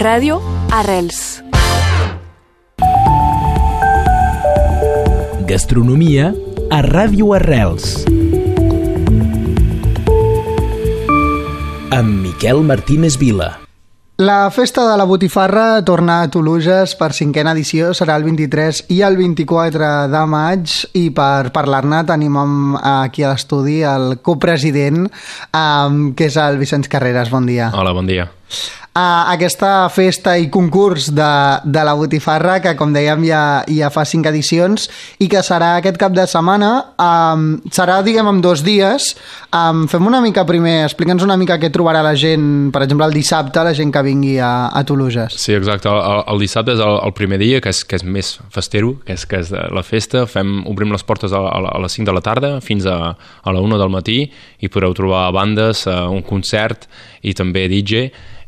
Ràdio Arrels. Gastronomia a Ràdio Arrels. Amb Miquel Martínez Vila. La festa de la botifarra torna a Toluges per 5a edició, serà el 23 i el 24 de maig, i per parlar-ne tenim aquí a l'estudi el copresident, que és el Vicenç Carreras. Bon dia. Hola, bon dia. Aquesta festa i concurs de la botifarra, que com dèiem ja fa 5 edicions i que serà aquest cap de setmana, serà, diguem, en 2 dies. Fem una mica primer, explica'ns una mica què trobarà la gent, per exemple, el dissabte, la gent que vingui a Toluges. Sí, exacte. El dissabte és el primer dia, que és més festero, que és la festa. Obrim les portes a les 5 de la tarda fins a la 1 del matí i podreu trobar bandes, un concert i també DJ,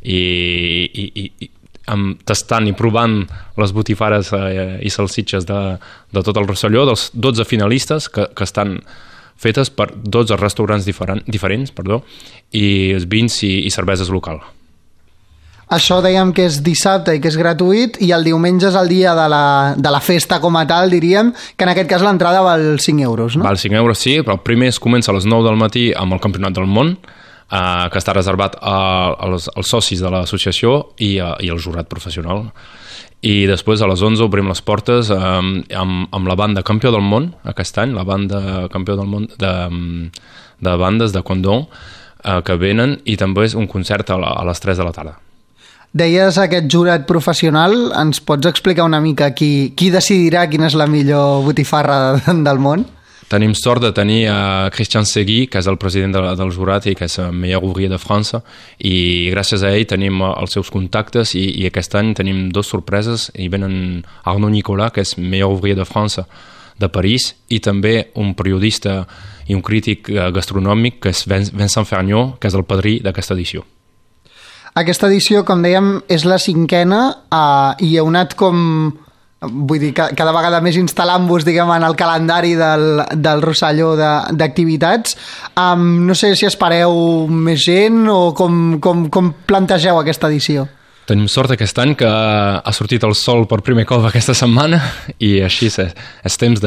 i tastant i provant les botifarres i salsitxes de tot el Rosselló, dels 12 finalistes que estan fetes per 12 restaurants diferents, i els vins i cerveses local. Això dèiem que és dissabte i que és gratuït, i el diumenge és el dia de la festa com a tal, diríem, que en aquest cas l'entrada val 5 euros, no? Val 5 euros, sí, però el primer es comença a les 9 del matí amb el Campionat del Món, que està reservat als socis de l'associació i al jurat professional. I després a les 11 obrim les portes amb la banda campió del món aquest any, la banda campió del món de bandes de Condon, que venen, i també és un concert a les 3 de la tarda. Deies aquest jurat professional, ens pots explicar una mica qui decidirà quina és la millor botifarra del món? Tenim sort de tenir Christian Seguí, que és el president del jurat i que és el millor ouvrier de França, i gràcies a ell tenim els seus contactes, i aquest any tenim 2 sorpreses. Hi venen Arnaud Nicolas, que és millor ouvrier de França de París, i també un periodista i un crític gastronòmic, que és Vincent Ferniaud, que és el padrí d'aquesta edició. Aquesta edició, com dèiem, és la 5a, i heu anat vull dir, cada vegada més instal·lant-vos, diguem, en el calendari del Rosselló d'activitats. No sé si espereu més gent o com plantegeu aquesta edició. Tenim sort aquest any que ha sortit el sol per primer cop aquesta setmana, i així és temps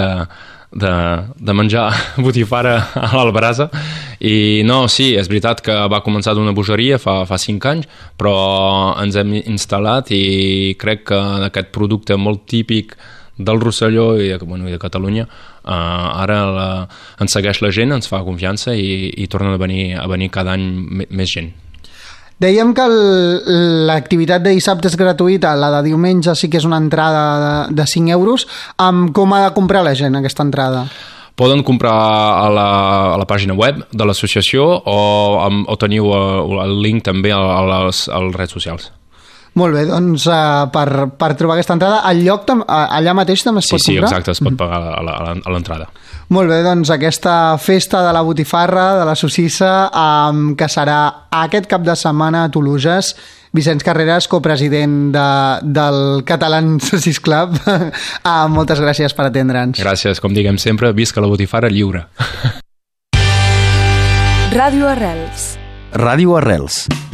de menjar botifarra a l'albrasa. I no, sí, és veritat que va començar d'una bogeria fa 5 anys, però ens hem instal·lat, i crec que aquest producte molt típic del Rosselló i de Catalunya ara ens segueix la gent, ens fa confiança, i tornen a venir cada any més gent. Dèiem que l'activitat de dissabte és gratuïta, la de diumenge sí que és una entrada de 5 euros. Com ha de comprar la gent aquesta entrada? Poden comprar a la pàgina web de l'associació, o teniu el link també a les redes socials. Molt bé, doncs per trobar aquesta entrada, el lloc allà mateix també es pot comprar? Sí, exacte, es pot pagar a l'entrada. Molt bé, doncs aquesta festa de la botifarra, de la Sossissa, que serà aquest cap de setmana a Toluges. Vicenç Carreras, copresident del Catalan Sausage Club. Moltes gràcies per atendre'ns. Gràcies, com diguem sempre, visca la botifarra lliure. Ràdio Arrels. Ràdio Arrels.